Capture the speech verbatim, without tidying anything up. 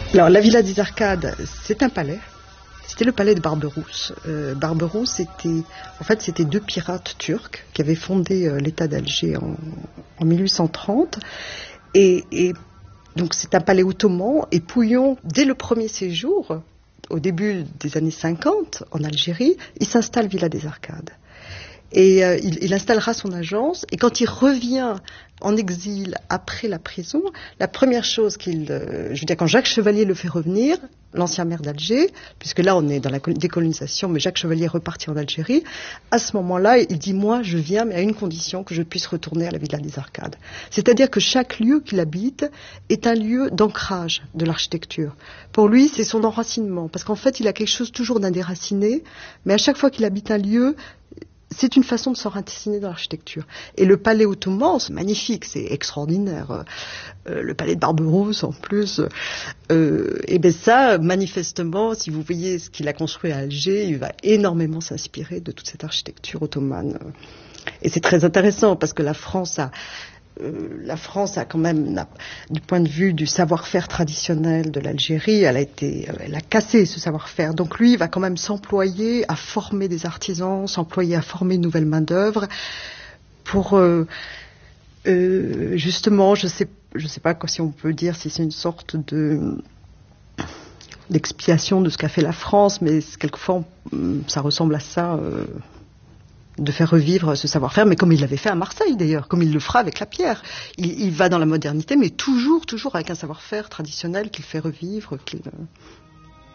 Alors, la Villa des Arcades, c'est un palais. C'était le palais de Barberousse. Euh, Barberousse, c'était, en fait, c'était deux pirates turcs qui avaient fondé euh, l'État d'Alger en, en mille huit cent trente. Et, et donc, c'est un palais ottoman. Et Pouillon, dès le premier séjour, au début des années cinquante, en Algérie, il s'installe Villa des Arcades. Et euh, il, il installera son agence. Et quand il revient en exil après la prison, la première chose qu'il... Euh, je veux dire, quand Jacques Chevalier le fait revenir, l'ancien maire d'Alger, puisque là on est dans la décolonisation, mais Jacques Chevalier est reparti en Algérie, à ce moment-là, il dit « Moi, je viens, mais à une condition, que je puisse retourner à la Villa des Arcades. » C'est-à-dire que chaque lieu qu'il habite est un lieu d'ancrage de l'architecture. Pour lui, c'est son enracinement, parce qu'en fait, il a quelque chose toujours d'indéraciné, mais à chaque fois qu'il habite un lieu, c'est une façon de s'enraciner dans l'architecture. Et le palais ottoman, c'est magnifique, c'est extraordinaire. Euh, le palais de Barberousse, en plus. Euh, et bien ça, manifestement, si vous voyez ce qu'il a construit à Alger, il va énormément s'inspirer de toute cette architecture ottomane. Et c'est très intéressant, parce que la France a... Euh, la France a quand même, a, du point de vue du savoir-faire traditionnel de l'Algérie, elle a été, elle a cassé ce savoir-faire. Donc lui, il va quand même s'employer à former des artisans, s'employer à former une nouvelle main-d'œuvre pour, euh, euh, justement, je sais, je sais pas si on peut dire si c'est une sorte de d'expiation de ce qu'a fait la France, mais quelquefois, ça ressemble à ça. Euh, de faire revivre ce savoir-faire, mais comme il l'avait fait à Marseille d'ailleurs, comme il le fera avec la pierre. Il, il va dans la modernité, mais toujours, toujours avec un savoir-faire traditionnel qu'il fait revivre, qu'il...